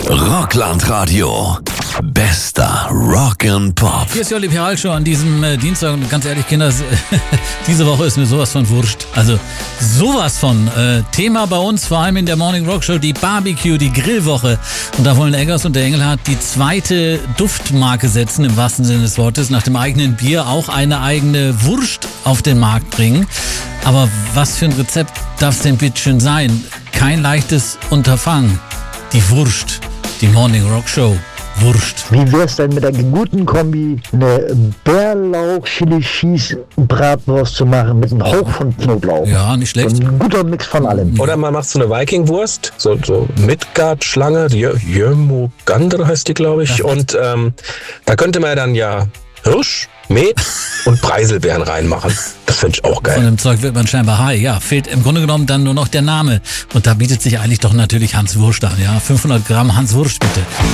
Rockland-Radio. Bester Rock and Pop. Hier ist Jolli Peralschow an diesem Dienstag. Und ganz ehrlich, Kinder, diese Woche ist mir sowas von wurscht. Also sowas von. Thema bei uns, vor allem in der Morning Rock Show, die Barbecue, die Grillwoche. Und da wollen Eggers und der Engelhardt die zweite Duftmarke setzen, im wahrsten Sinne des Wortes. Nach dem eigenen Bier auch eine eigene Wurst auf den Markt bringen. Aber was für ein Rezept darf es denn bitteschön sein? Kein leichtes Unterfangen. Die Wurst. Die Morning Rock Show. Wurst. Wie wär's denn mit einer guten Kombi, eine Bärlauch-Chili-Cheese-Bratwurst zu machen mit einem Hauch von Knoblauch? Ja, nicht schlecht. Ein guter Mix von allem. Oder man macht so eine Viking-Wurst, so Midgard-Schlange, die Jörmungandr heißt die, glaube ich. Und da könnte man dann ja Hirsch, Met und Preiselbeeren reinmachen. Das finde ich auch geil. Von dem Zeug wird man scheinbar high. Ja, fehlt im Grunde genommen dann nur noch der Name. Und da bietet sich eigentlich doch natürlich Hans Wurst an. Ja, 500 Gramm Hans Wurst bitte.